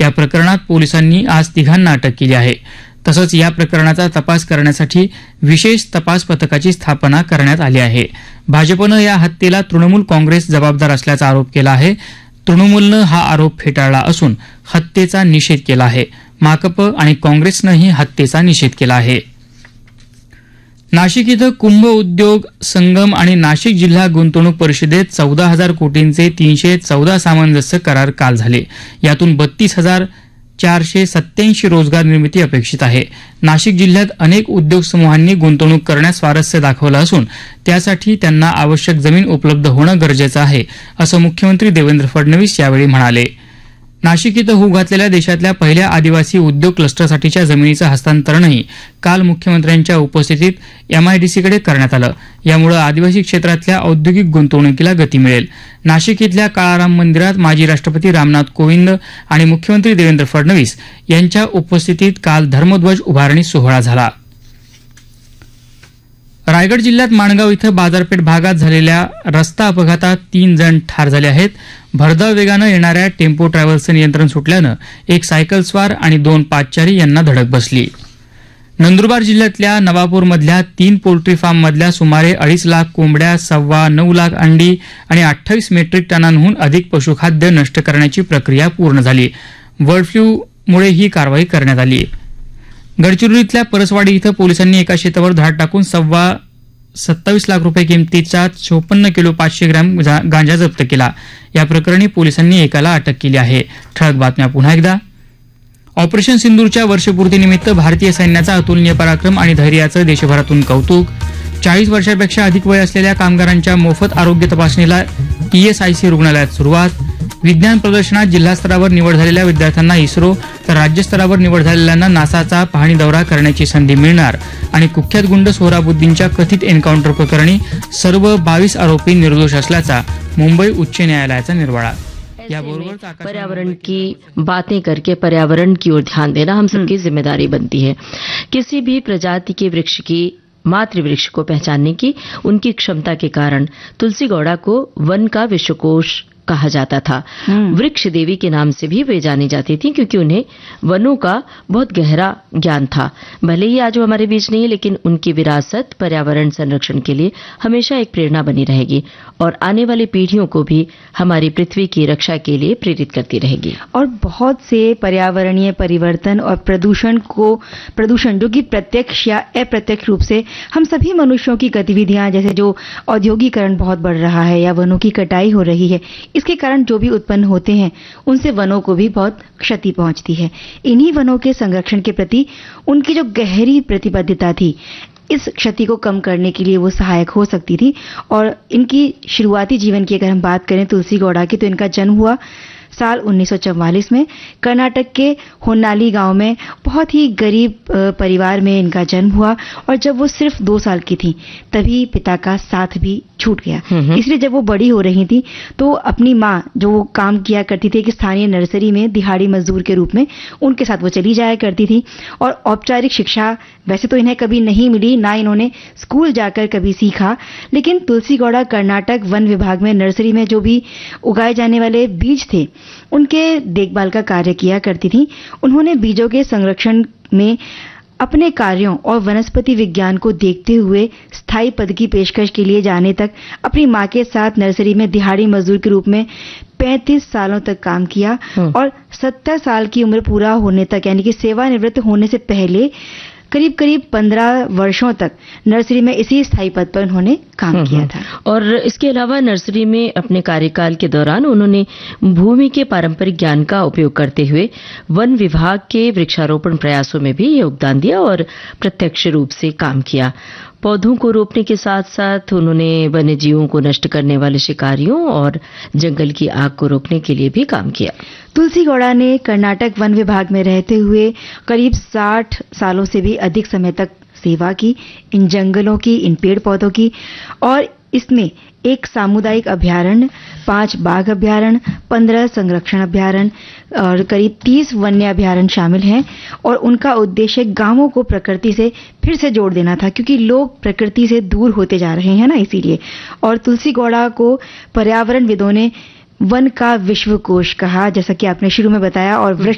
या प्रकरणात पोलिसांनी आज तिघांना अटक केली आहे. तसंच या प्रकरणाचा तपास करण्यासाठी विशेष तपास पथकाची स्थापना करण्यात आली आहे. भाजपनं या हत्येला तृणमूल काँग्रेस जबाबदार असल्याचा आरोप केला आहे. तृणमूलनं हा आरोप फेटाळला असून हत्येचा निषेध केला आहे. माकप आणि काँग्रेसनंही हत्येचा निषेध केला आहे. नाशिक इथं कुंभ उद्योग संगम आणि नाशिक जिल्हा गुंतवणूक परिषदेत 14,000 कोटींचे 314 सामंजस्य करार काल झाले. यातून 32,487 रोजगार निर्मिती अपेक्षित आहे. नाशिक जिल्ह्यात अनेक उद्योग समूहांनी गुंतवणूक करण्यास स्वारस्य दाखवलं असून त्यासाठी त्यांना आवश्यक जमीन उपलब्ध होणं गरजेचं आहे, असं मुख्यमंत्री देवेंद्र फडणवीस यावेळी म्हणाले. नाशिक इथं होऊ घातलेल्या देशातल्या पहिल्या आदिवासी उद्योग क्लस्टरसाठीच्या जमिनीचं हस्तांतरणही काल मुख्यमंत्र्यांच्या उपस्थितीत एमआयडीसीकडे करण्यात आलं. यामुळे आदिवासी क्षेत्रातल्या औद्योगिक गुंतवणुकीला गती मिळेल. नाशिक इथल्या काळाराम मंदिरात माजी राष्ट्रपती रामनाथ कोविंद आणि मुख्यमंत्री देवेंद्र फडणवीस यांच्या उपस्थितीत काल धर्मध्वज उभारणी सोहळा झाला. रायगड जिल्ह्यात माणगाव इथं बाजारपेठ भागात झालेल्या रस्ता अपघातात 3 जण ठार झाले आहेत. भरधाव वेगानं येणाऱ्या टेम्पो ट्रॅव्हल्सचं नियंत्रण सुटल्यानं एक सायकलस्वार आणि 2 पादचारी यांना धडक बसली. नंदुरबार जिल्ह्यातल्या नवापूरमधल्या 3 पोल्ट्री फार्ममधल्या सुमारे 2.5 लाख कोंबड्या, 9.25 लाख अंडी आणि 28 मेट्रिक टनांहून अधिक पशुखाद्य नष्ट करण्याची प्रक्रिया पूर्ण झाली. बर्ड फ्लूमुळे ही कारवाई करण्यात आली. गडचिरोलीतल्या परसवाडी इथं पोलिसांनी एका शेतावर धाड टाकून 27 लाख रुपये किमतीचा 54 किलो 500 ग्रॅम गांजा जप्त केला. या प्रकरणी पोलिसांनी एकाला अटक केली आहे. ठळक बातम्या पुन्हा एकदा. ऑपरेशन सिंदूरच्या वर्षपूर्तीनिमित्त भारतीय सैन्याचा अतुलनीय पराक्रम आणि धैर्याचं देशभरातून कौतुक. 40 वर्षांपेक्षा अधिक वय असलेल्या कामगारांच्या मोफत आरोग्य तपासणीला ईएसआयसी रुग्णालयात सुरुवात. विज्ञान प्रदर्शनात जिल्हास्तरावर निवड झालेल्या विद्यार्थ्यांना इस्रो तर राज्यस्तरावर निवड झालेल्यांना नासाचा पाहणी दौरा करण्याची संधी मिळणार. आणि कुख्यात गुंड सोहराबुद्दीनच्या कथित एन्काउंटर प्रकरणी सर्व 22 आरोपी निर्दोष असल्याचा मुंबई उच्च न्यायालयाचा निर्वाळा. पर्यावरण की बातें करके पर्यावरण की ओर ध्यान देना हम सबकी जिम्मेदारी बनती है. किसी भी प्रजाति के वृक्ष की मातृवृक्ष को पहचानने की उनकी क्षमता के कारण तुलसी गौड़ा को वन का विश्वकोश कहा जाता था. वृक्ष देवी के नाम से भी वे जानी जाती थी क्योंकि उन्हें वनों का बहुत गहरा ज्ञान था. भले ही आज वो हमारे बीच नहीं है, लेकिन उनकी विरासत पर्यावरण संरक्षण के लिए हमेशा एक प्रेरणा बनी रहेगी और आने वाली पीढ़ियों को भी हमारी पृथ्वी की रक्षा के लिए प्रेरित करती रहेगी. और बहुत से पर्यावरणीय परिवर्तन और प्रदूषण जो कि प्रत्यक्ष या अप्रत्यक्ष रूप से हम सभी मनुष्यों की गतिविधियां, जैसे जो औद्योगिकरण बहुत बढ़ रहा है या वनों की कटाई हो रही है, इसके कारण जो भी उत्पन्न होते हैं उनसे वनों को भी बहुत क्षति पहुंचती है. इन्हीं वनों के संरक्षण के प्रति उनकी जो गहरी प्रतिबद्धता थी, इस क्षति को कम करने के लिए वो सहायक हो सकती थी. और इनकी शुरुआती जीवन की अगर हम बात करें तुलसी गौड़ा की, तो इनका जन्म हुआ साल 1944 में कर्नाटक के होन्नाली गांव में. बहुत ही गरीब परिवार में इनका जन्म हुआ और जब वो सिर्फ 2 साल की थी तभी पिता का साथ भी छूट गया. इसलिए जब वो बड़ी हो रही थी तो अपनी माँ, जो वो काम किया करती थी कि स्थानीय नर्सरी में दिहाड़ी मजदूर के रूप में, उनके साथ वो चली जाया करती थी. और औपचारिक शिक्षा वैसे तो इन्हें कभी नहीं मिली, ना इन्होंने स्कूल जाकर कभी सीखा, लेकिन तुलसी गौड़ा कर्नाटक वन विभाग में नर्सरी में जो भी उगाए जाने वाले बीज थे उनके देखभाल का कार्य किया करती थी. उन्होंने बीजों के संरक्षण में अपने कार्यों और वनस्पति विज्ञान को देखते हुए स्थायी पद की पेशकश के लिए जाने तक अपनी मां के साथ नर्सरी में दिहाड़ी मजदूर के रूप में 35 सालों तक काम किया. और 70 साल की उम्र पूरा होने तक, यानी कि सेवानिवृत्त होने से पहले करीब 15 वर्षों तक नर्सरी में इसी स्थायी पद पर उन्होंने काम किया था. और इसके अलावा नर्सरी में अपने कार्यकाल के दौरान उन्होंने भूमि के पारंपरिक ज्ञान का उपयोग करते हुए वन विभाग के वृक्षारोपण प्रयासों में भी योगदान दिया और प्रत्यक्ष रूप से काम किया. पौधों को रोपने के साथ साथ उन्होंने वन्य जीवों को नष्ट करने वाले शिकारियों और जंगल की आग को रोकने के लिए भी काम किया. तुलसी गौड़ा ने कर्नाटक वन विभाग में रहते हुए करीब 60 सालों से भी अधिक समय तक सेवा की, इन जंगलों की, इन पेड़ पौधों की. और इसमें एक सामुदायिक अभ्यारण्य, 5 बाघ अभ्यारण्य, 15 संरक्षण अभ्यारण्य और करीब 30 वन्य अभ्यारण्य शामिल हैं. और उनका उद्देश्य गांवों को प्रकृति से फिर से जोड़ देना था, क्योंकि लोग प्रकृति से दूर होते जा रहे हैं ना, इसीलिए. और तुलसी गौड़ा को पर्यावरणविदों ने वन का विश्वकोश कहा, जैसा कि आपने शुरू में बताया. और वृक्ष